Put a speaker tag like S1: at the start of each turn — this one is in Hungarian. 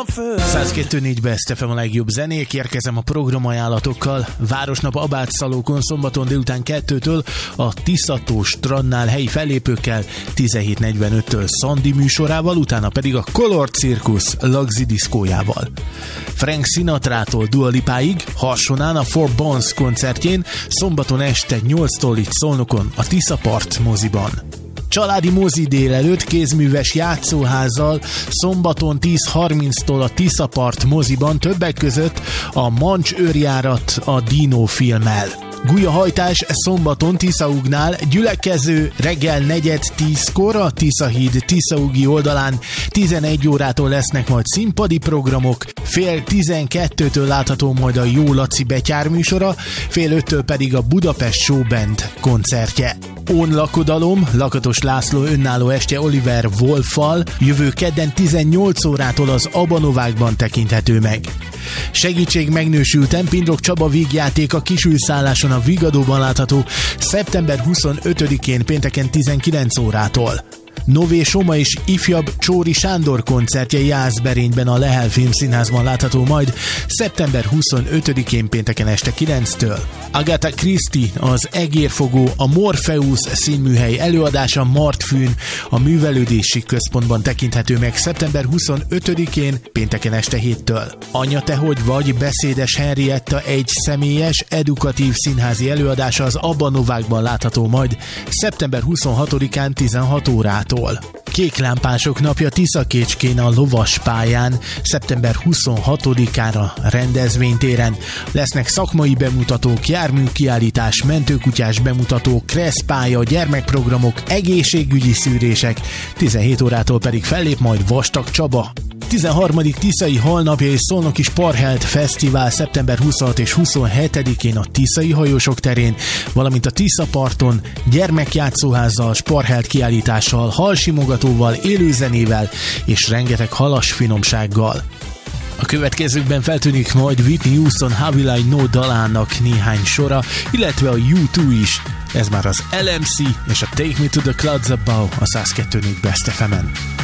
S1: 102.4 Best FM a legjobb zenék, érkezem a programajánlatokkal. Városnap Abátszalókon szombaton délután 2-től a Tiszató strandnál helyi fellépőkkel, 17:45-től Szandi műsorával, utána pedig a Color Circus Lagzi diszkójával. Frank Sinatrától Dua Lipáig, Harsonán a Four Bones koncertjén, szombaton este 8-tól itt Szolnokon a Tiszapart moziban. Családi mozi délelőtt kézműves játszóházzal, szombaton 10:30-tól a Tiszapart moziban, többek között a Mancs őrjárat a Dino filmmel. Gulyahajtás szombaton Tiszaugnál, gyülekező reggel 9:10-kor a Tiszahíd Tiszaugi oldalán, 11 órától lesznek majd színpadi programok, 11:30-től látható majd a Jó Laci betyár műsora, 4:30-től pedig a Budapest Showband koncertje. Ón lakodalom, Lakatos László önálló estje Oliver Wolffal, jövő kedden 18 órától az Abanovákban tekinthető meg. Segítség megnősülten, Pindrok Csaba vígjátéka Kisülszálláson a Vigadóban látható szeptember 25-én pénteken 19 órától. Nové Soma és ifjabb Csóri Sándor koncertje Jászberényben a Lehel Filmszínházban látható majd szeptember 25-én pénteken este 9-től. Agatha Christie, az Egérfogó, a Morpheus színműhely előadása Martfűn a Művelődési Központban tekinthető meg szeptember 25-én pénteken este 7-től. Anya te hogy vagy, Beszédes Henrietta egy személyes, edukatív színházi előadása az Abanovákban látható majd szeptember 26-án 16 órától. Kéklámpások napja Tiszakécskén a Lovaspályán szeptember 26-ára rendezvénytéren. Lesznek szakmai bemutatók, járműkiállítás, mentőkutyás bemutatók, kresszpálya, gyermekprogramok, egészségügyi szűrések, 17 órától pedig fellép majd Vastag Csaba. 13. Tiszai Halnapja és Szolnoki Sparhelt Fesztivál szeptember 26 és 27-én a Tiszai Hajósok terén, valamint a Tiszaparton gyermekjátszóházzal, Sparhelt kiállítással, halsimogatóval, élőzenével és rengeteg halas finomsággal. A következőkben feltűnik majd Whitney Houston How Will I Know dalának néhány sora, illetve a U2 is. Ez már az LMC és a Take Me to the Clouds Above a 102.4 Best FM-en.